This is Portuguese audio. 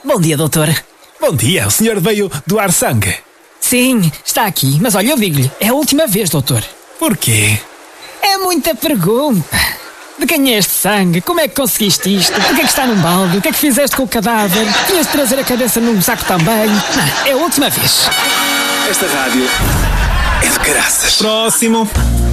Bom dia, doutor. Bom dia, o senhor veio doar sangue? Sim, está aqui. Mas olha, eu digo-lhe, é a última vez, doutor. Porquê? É muita pergunta. De quem é este sangue? Como é que conseguiste isto? O que é que está num balde? O que é que fizeste com o cadáver? Tinhas de trazer a cabeça num saco também? Não, é a última vez. Esta rádio é de caraças. Próximo.